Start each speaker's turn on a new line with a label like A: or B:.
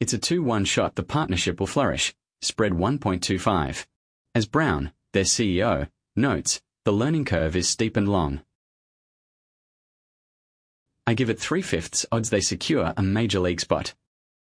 A: It's a 2-1 shot the partnership will flourish. Spread 1.25. As Brown, their CEO, notes, the learning curve is steep and long. I give it 3/5 odds they secure a major league spot.